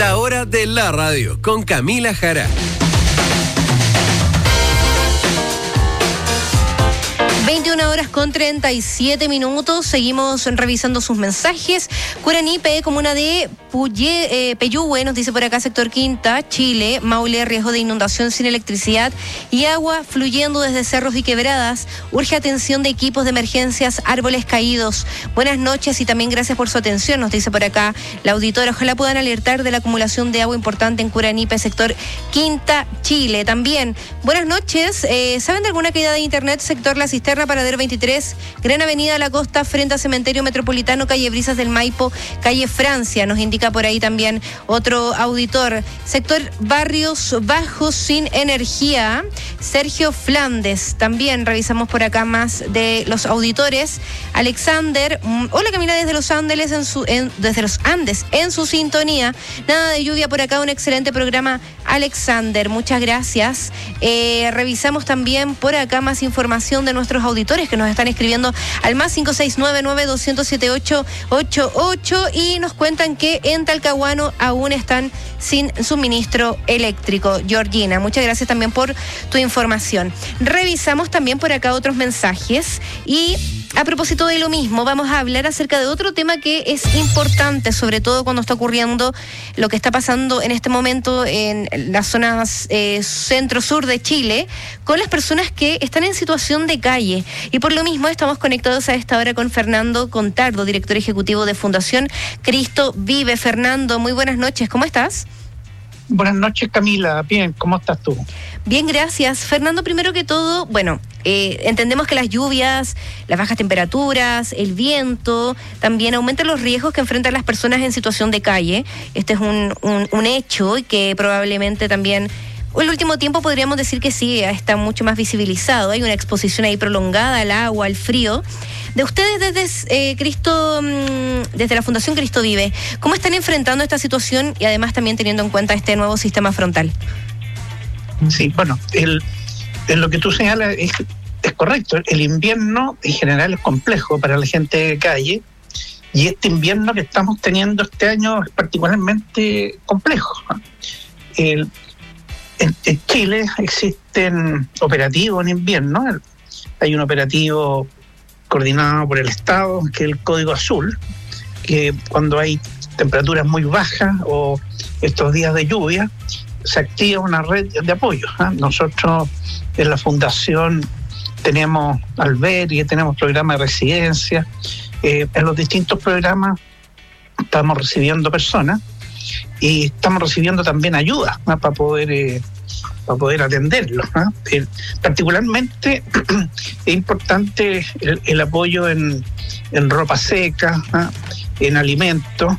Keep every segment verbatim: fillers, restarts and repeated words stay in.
La hora de la radio con Camila Jara. veintiuna horas con treinta y siete minutos. Seguimos revisando sus mensajes. Curanipe, comuna de Puye, eh, Peyúgue, nos dice por acá, sector Quinta, Chile. Maule, riesgo de inundación sin electricidad y agua fluyendo desde cerros y quebradas. Urge atención de equipos de emergencias, árboles caídos. Buenas noches y también gracias por su atención, nos dice por acá la auditora. Ojalá puedan alertar de la acumulación de agua importante en Curanipe, sector Quinta, Chile. También, buenas noches. Eh, ¿Saben de alguna caída de internet, sector La Cisterna, Paradero veintitrés, Gran Avenida La Costa, frente a Cementerio Metropolitano, calle Brisas del Maipo, calle Francia? Nos indica por ahí también otro auditor. Sector Barrios Bajos sin energía, Sergio Flandes. También revisamos por acá más de los auditores. Alexander, hola Camila, desde los Andes en su, en, desde los Andes en su sintonía. Nada de lluvia por acá, un excelente programa, Alexander, muchas gracias. Eh, revisamos también por acá más información de nuestros auditores que nos están escribiendo al más cinco seis nueve nueve dos cero siete ocho ocho ocho y nos cuentan que en Talcahuano aún están sin suministro eléctrico. Georgina, muchas gracias también por tu información. Revisamos también por acá otros mensajes y a propósito de lo mismo, vamos a hablar acerca de otro tema que es importante, sobre todo cuando está ocurriendo lo que está pasando en este momento en las zonas eh, centro-sur de Chile, con las personas que están en situación de calle. Y por lo mismo estamos conectados a esta hora con Fernando Contardo, director ejecutivo de Fundación Cristo Vive. Fernando, muy buenas noches, ¿cómo estás? Buenas noches, Camila. Bien, ¿cómo estás tú? Bien, gracias. Fernando, primero que todo, bueno, eh, entendemos que las lluvias, las bajas temperaturas, el viento, también aumentan los riesgos que enfrentan las personas en situación de calle. Este es un, un, un hecho y que probablemente también, en el último tiempo podríamos decir que sí, está mucho más visibilizado. Hay una exposición ahí prolongada al agua, al frío. De ustedes desde eh, Cristo, desde la Fundación Cristo Vive, ¿cómo están enfrentando esta situación y además también teniendo en cuenta este nuevo sistema frontal? Sí, bueno, el, el lo que tú señalas es, es correcto. El invierno en general es complejo para la gente de calle y este invierno que estamos teniendo este año es particularmente complejo. El, en, en Chile existen operativos en invierno. Hay un operativo coordinado por el Estado, que es el Código Azul, que cuando hay temperaturas muy bajas o estos días de lluvia, se activa una red de apoyo. ¿eh? Nosotros en la Fundación tenemos albergue, tenemos programas de residencia. Eh, en los distintos programas estamos recibiendo personas y estamos recibiendo también ayuda ¿no? para poder... Eh, para poder atenderlos. ¿no? El, particularmente es importante el, el apoyo en, en ropa seca, ¿no? en alimentos,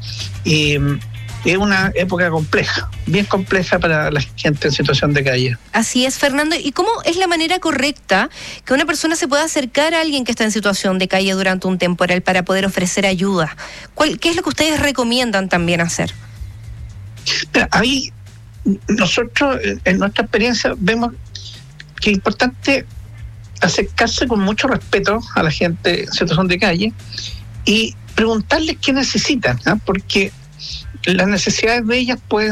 y es una época compleja, bien compleja para la gente en situación de calle. Así es, Fernando. ¿Y cómo es la manera correcta que una persona se pueda acercar a alguien que está en situación de calle durante un temporal para poder ofrecer ayuda? ¿Cuál, ¿Qué es lo que ustedes recomiendan también hacer? Mira, ahí nosotros en nuestra experiencia vemos que es importante acercarse con mucho respeto a la gente en situación de calle y preguntarles qué necesitan, ¿no? Porque las necesidades de ellas pueden